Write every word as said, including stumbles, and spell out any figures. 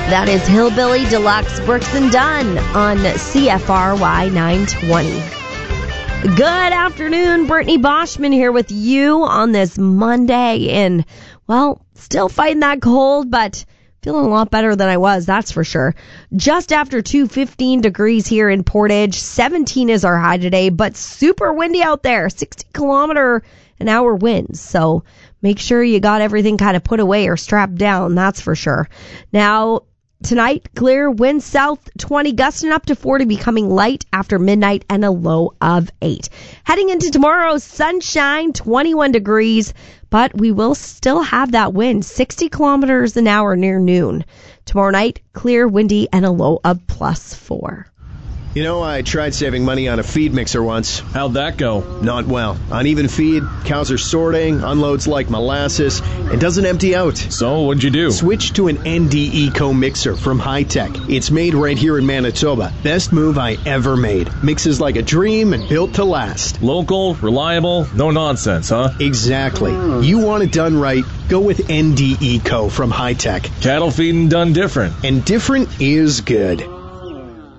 That is Hillbilly Deluxe, Brooks and Dunn on C F R Y nine twenty. Good afternoon, Brittany Boschman here with you on this Monday. And, well, still fighting that cold, but feeling a lot better than I was, that's for sure. Just after two fifteen degrees here in Portage. seventeen is our high today, but super windy out there. sixty kilometer an hour winds. So make sure you got everything kind of put away or strapped down, that's for sure. Now, tonight, clear, wind south twenty, gusting up to forty, becoming light after midnight, and a low of eight. Heading into tomorrow, sunshine, twenty-one degrees, but we will still have that wind, sixty kilometers an hour near noon. Tomorrow night, clear, windy, and a low of plus four. You know, I tried saving money on a feed mixer once. How'd that go? Not well. Uneven feed, cows are sorting, unloads like molasses, and doesn't empty out. So, what'd you do? Switch to an N D Eco mixer from Hi-Tech. It's made right here in Manitoba. Best move I ever made. Mixes like a dream and built to last. Local, reliable, no nonsense, huh? Exactly. You want it done right, go with N D Eco from Hi-Tech. Cattle feeding done different. And different is good.